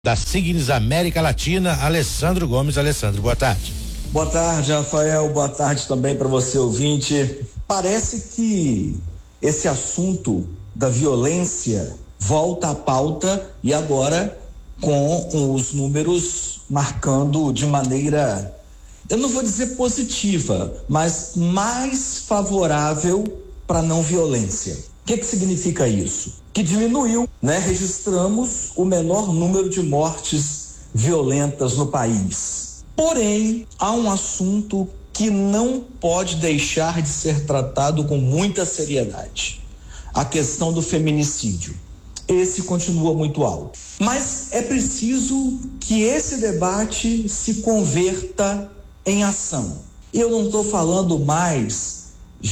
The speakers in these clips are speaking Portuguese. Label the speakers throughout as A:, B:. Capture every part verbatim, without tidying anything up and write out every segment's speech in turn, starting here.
A: da Signes América Latina, Alessandro Gomes. Alessandro, boa tarde.
B: Boa tarde, Rafael. Boa tarde também para você, ouvinte. Parece que esse assunto da violência volta à pauta e agora com os números marcando de maneira, eu não vou dizer positiva, mas mais favorável para a não violência. O que que significa isso? Que diminuiu, né? Registramos o menor número de mortes violentas no país. Porém, há um assunto que não pode deixar de ser tratado com muita seriedade: a questão do feminicídio. Esse continua muito alto. Mas é preciso que esse debate se converta em ação. Eu não estou falando mais,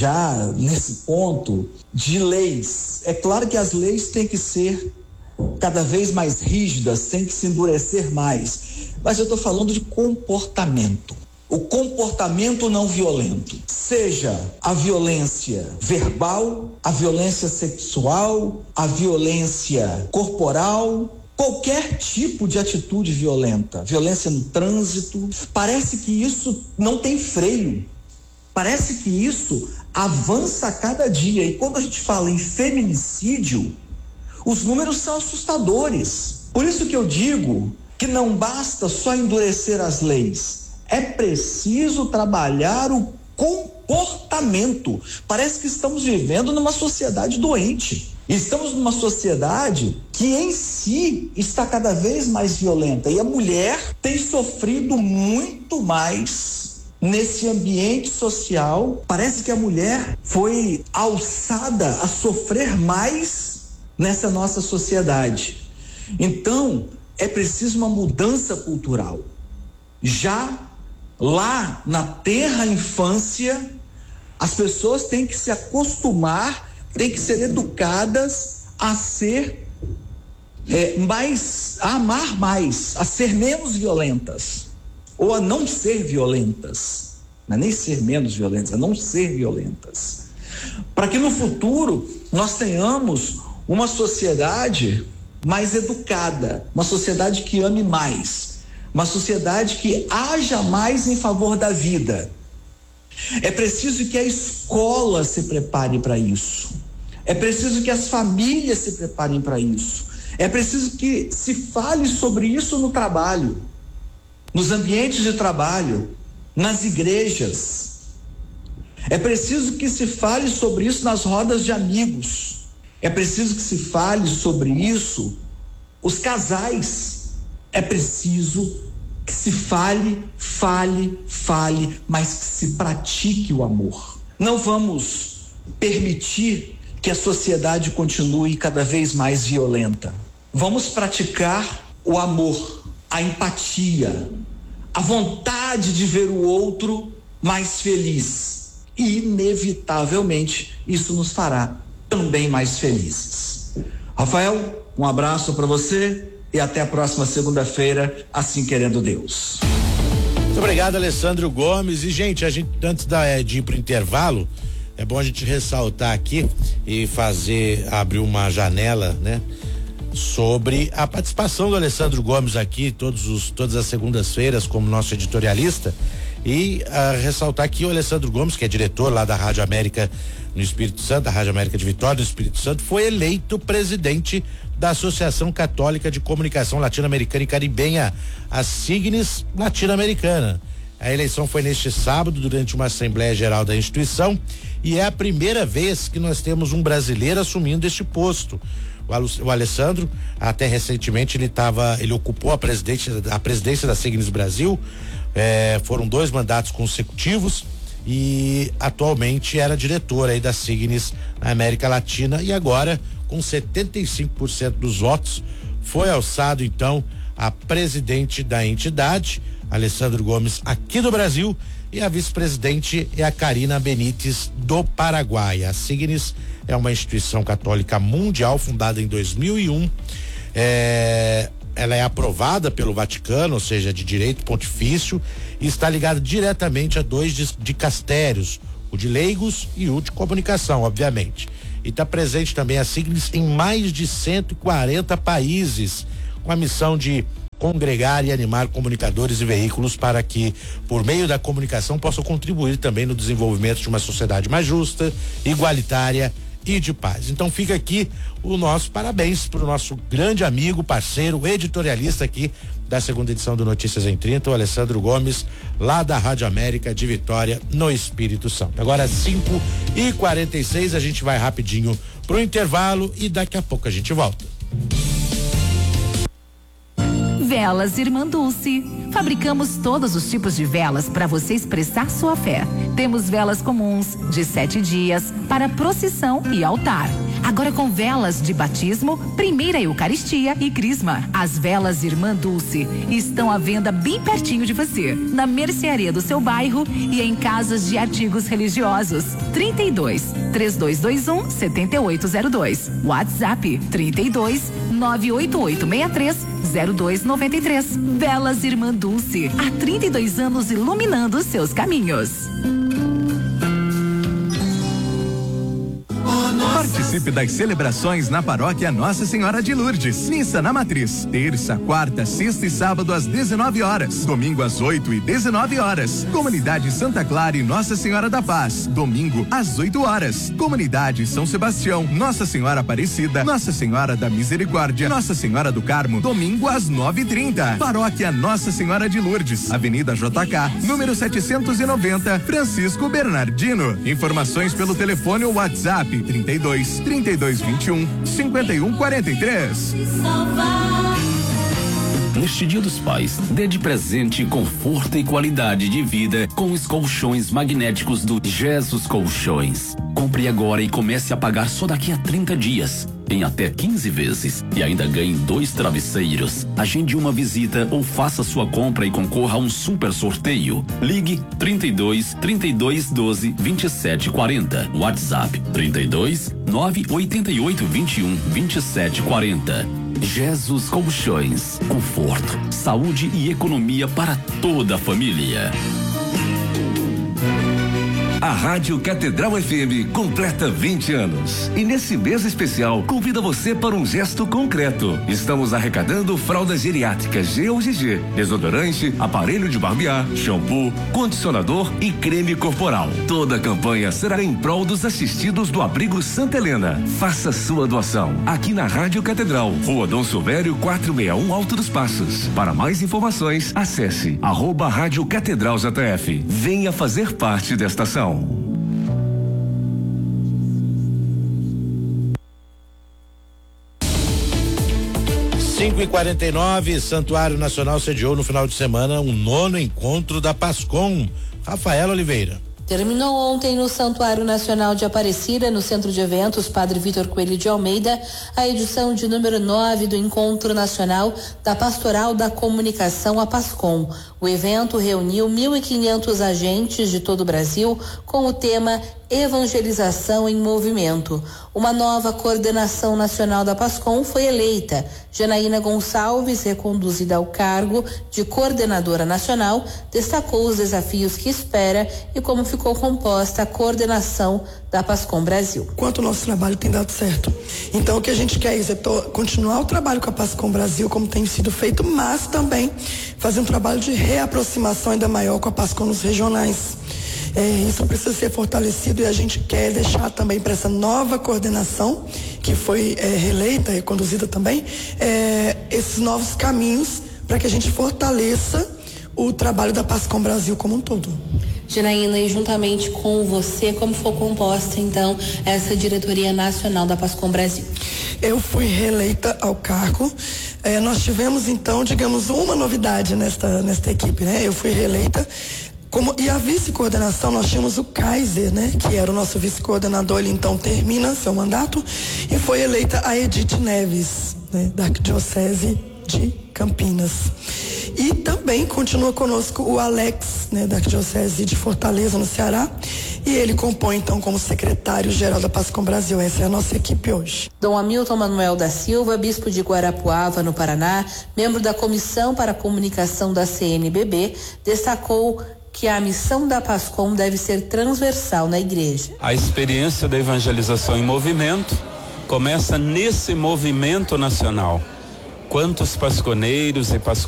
B: já nesse ponto, de leis. É claro que as leis têm que ser cada vez mais rígidas, têm que se endurecer mais. Mas eu estou falando de comportamento. O comportamento não violento, seja a violência verbal, a violência sexual, a violência corporal, qualquer tipo de atitude violenta, violência no trânsito, parece que isso não tem freio, parece que isso avança a cada dia. E quando a gente fala em feminicídio, os números são assustadores. Por isso que eu digo que não basta só endurecer as leis, é preciso trabalhar o comportamento. Parece que estamos vivendo numa sociedade doente. Estamos numa sociedade que em si está cada vez mais violenta. E a mulher tem sofrido muito mais nesse ambiente social. Parece que a mulher foi alçada a sofrer mais nessa nossa sociedade. Então, é preciso uma mudança cultural. Já lá na tenra infância, as pessoas têm que se acostumar, têm que ser educadas a ser é, mais, a amar mais, a ser menos violentas, ou a não ser violentas, não é nem ser menos violentas, a não ser violentas, para que no futuro nós tenhamos uma sociedade mais educada, uma sociedade que ame mais, uma sociedade que haja mais em favor da vida. É preciso que a escola se prepare para isso. É preciso que as famílias se preparem para isso. É preciso que se fale sobre isso no trabalho, nos ambientes de trabalho, nas igrejas. É preciso que se fale sobre isso nas rodas de amigos. É preciso que se fale sobre isso os casais. É preciso que se fale, fale, fale, mas que se pratique o amor. Não vamos permitir que a sociedade continue cada vez mais violenta. Vamos praticar o amor, a empatia, a vontade de ver o outro mais feliz. E, inevitavelmente, isso nos fará também mais felizes. Rafael, um abraço para você. E até a próxima segunda-feira, assim querendo Deus.
A: Muito obrigado, Alessandro Gomes. E, gente, a gente, antes da, de ir pro intervalo, é bom a gente ressaltar aqui e fazer, abrir uma janela, né? Sobre a participação do Alessandro Gomes aqui, todos os, todas as segundas-feiras, como nosso editorialista. E uh, ressaltar aqui o Alessandro Gomes, que é diretor lá da Rádio América no Espírito Santo, da Rádio América de Vitória no Espírito Santo, foi eleito presidente da Associação Católica de Comunicação Latino-Americana e Caribenha, a Signes Latino-Americana. A eleição foi neste sábado, durante uma Assembleia Geral da instituição, e é a primeira vez que nós temos um brasileiro assumindo este posto. O, o Alessandro, até recentemente, ele estava, ele ocupou a presidência, a presidência da Signes Brasil, eh, foram dois mandatos consecutivos, e atualmente era diretor aí da Signes na América Latina, e agora, com setenta e cinco por cento dos votos, foi alçado então a presidente da entidade, Alessandro Gomes, aqui do Brasil, e a vice-presidente é a Karina Benítez, do Paraguai. A Signes é uma instituição católica mundial fundada em dois mil e um. É, ela é aprovada pelo Vaticano, ou seja, de direito pontifício, e está ligada diretamente a dois dicastérios, o de leigos e o de comunicação, obviamente. E está presente também a Signes em mais de cento e quarenta países, com a missão de congregar e animar comunicadores e veículos para que, por meio da comunicação, possam contribuir também no desenvolvimento de uma sociedade mais justa, igualitária e de paz. Então fica aqui o nosso parabéns para o nosso grande amigo, parceiro, editorialista aqui da segunda edição do Notícias em trinta, o Alessandro Gomes, lá da Rádio América de Vitória, no Espírito Santo. Agora cinco e quarenta e seis, a gente vai rapidinho pro intervalo e daqui a pouco a gente volta.
C: Velas Irmã Dulce. Fabricamos todos os tipos de velas para você expressar sua fé. Temos velas comuns de sete dias para procissão e altar. Agora com velas de batismo, primeira Eucaristia e Crisma. As velas Irmã Dulce estão à venda bem pertinho de você, na mercearia do seu bairro e em casas de artigos religiosos. trinta e dois, três dois dois um, sete oito zero dois. WhatsApp trinta e dois, nove oito oito seis três, zero dois nove três. Velas Irmã Dulce, há trinta e dois anos iluminando seus caminhos.
D: Participe das celebrações na Paróquia Nossa Senhora de Lourdes. Missa na Matriz, terça, quarta, sexta e sábado às dezenove horas. Domingo às oito e dezenove horas. Comunidade Santa Clara e Nossa Senhora da Paz, domingo às oito horas. Comunidade São Sebastião, Nossa Senhora Aparecida, Nossa Senhora da Misericórdia, Nossa Senhora do Carmo, domingo às nove e trinta. Paróquia Nossa Senhora de Lourdes, Avenida J K, número setecentos e noventa, Francisco Bernardino. Informações pelo telefone ou WhatsApp trinta e dois, trinta e dois vinte e um, cinquenta e um quarenta e três.
E: Neste Dia dos Pais, dê de presente conforto e qualidade de vida com os colchões magnéticos do Jesus Colchões. Compre agora e comece a pagar só daqui a trinta dias, em até quinze vezes, e ainda ganhe dois travesseiros. Agende uma visita ou faça sua compra e concorra a um super sorteio. Ligue trinta e dois, trinta e dois, doze, vinte e sete, quarenta. WhatsApp trinta e dois, nove oito oito, vinte e um, vinte e sete, quarenta. Jesus Colchões, conforto, saúde e economia para toda a família.
F: A Rádio Catedral F M completa vinte anos e nesse mês especial convida você para um gesto concreto. Estamos arrecadando fralda geriátrica G ou G G, desodorante, aparelho de barbear, shampoo, condicionador e creme corporal. Toda a campanha será em prol dos assistidos do Abrigo Santa Helena. Faça sua doação aqui na Rádio Catedral, Rua Dom Silvério quatrocentos e sessenta e um, Alto dos Passos. Para mais informações, acesse arroba Rádio Catedral J F. Venha fazer parte desta ação.
A: cinco e quarenta e nove, Santuário Nacional sediou no final de semana um nono encontro da PASCOM. Rafaela Oliveira.
G: Terminou ontem no Santuário Nacional de Aparecida, no Centro de Eventos Padre Vitor Coelho de Almeida, a edição de número nove do Encontro Nacional da Pastoral da Comunicação, a PASCOM. O evento reuniu mil e quinhentos agentes de todo o Brasil com o tema Evangelização em Movimento. Uma nova coordenação nacional da PASCOM foi eleita. Janaína Gonçalves, reconduzida ao cargo de coordenadora nacional, destacou os desafios que espera e como ficou composta a coordenação da PASCOM Brasil.
H: Quanto o nosso trabalho tem dado certo. Então o que a gente quer é continuar o trabalho com a PASCOM Brasil, como tem sido feito, mas também fazer um trabalho de reaproximação ainda maior com a PASCOM nos regionais. É, isso precisa ser fortalecido e a gente quer deixar também para essa nova coordenação, que foi é, reeleita e conduzida também, é, esses novos caminhos para que a gente fortaleça o trabalho da PASCOM Brasil como um todo.
G: Janaína, e juntamente com você, como foi composta então essa diretoria nacional da PASCOM Brasil?
H: Eu fui reeleita ao cargo. É, nós tivemos então, digamos, uma novidade nesta, nesta equipe, né? Eu fui reeleita. Como, e a vice-coordenação, nós tínhamos o Kaiser, né? Que era o nosso vice-coordenador, ele então termina seu mandato e foi eleita a Edith Neves, né? Da Arquidiocese de Campinas. E também continua conosco o Alex, né? Da Arquidiocese de Fortaleza, no Ceará, e ele compõe então como secretário-geral da PASCOM Brasil. Essa é a nossa equipe hoje.
G: Dom Hamilton Manuel da Silva, bispo de Guarapuava, no Paraná, membro da Comissão para a Comunicação da C N B B, destacou que a missão da PASCOM deve ser transversal na igreja.
I: A experiência da evangelização em movimento começa nesse movimento nacional. quantos pasconeiros e pasconeiras